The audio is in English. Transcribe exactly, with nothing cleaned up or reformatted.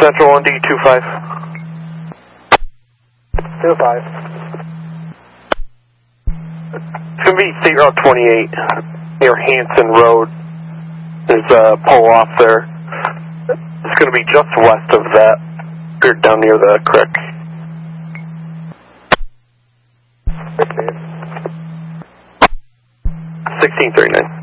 Central one D two five. two five. It's going to be State Route twenty-eight near Hanson Road. There's a pull off there. It's going to be just west of that, or down near the creek. sixteen thirty-nine.